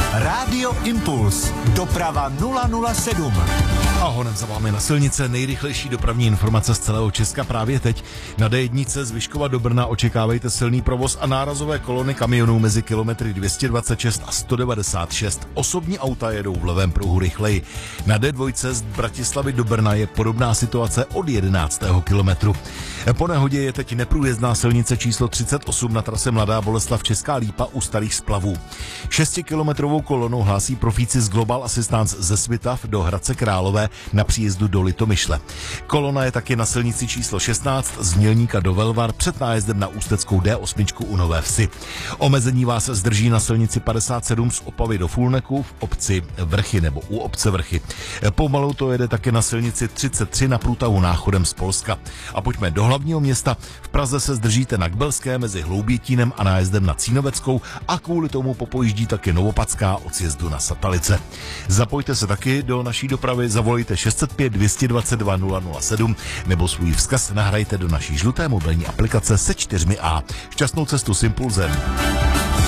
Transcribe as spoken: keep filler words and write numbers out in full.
Rádio Impuls. Doprava nula nula sedm. A honem za vámi na silnice nejrychlejší dopravní informace z celého Česka právě teď. Na D jedna z Vyškova do Brna očekávejte silný provoz a nárazové kolony kamionů mezi kilometry dvě stě dvacet šest a sto devadesát šest. Osobní auta jedou v levém pruhu rychleji. Na D dva z Bratislavy do Brna je podobná situace od jedenáctého kilometru. Po nehodě je teď neprůjezdná silnice číslo třicet osm na trase Mladá Boleslav Česká Lípa u Starých Splavů. Šestikilometrovou kolonu hlásí profíci z Global Assistance ze Svitav do Hradce Králové na příjezdu do Litomyšle. Kolona je taky na silnici číslo šestnáct z Mělníka do Velvar před nájezdem na ústeckou D osm u Nové Vsi. Omezení vás zdrží na silnici padesát sedm z Opavy do Fulneku v obci Vrchy nebo u obce Vrchy. Pomalu to jede taky na silnici třicet tři na průtahu Náchodem z Polska. A pojďme do hlavního města. V Praze se zdržíte na Kbelské mezi Hloubětínem a nájezdem na Cínoveckou a kvůli tomu popojíždí taky Novopadská od sjezdu na Satalice. Zapojte se taky do naší dopravy, zavolejte šest set pět dvě stě dvacet dva nula nula sedm nebo svůj vzkaz nahrajte do naší žluté mobilní aplikace se čtyřmi A. Šťastnou cestu s Impulzem.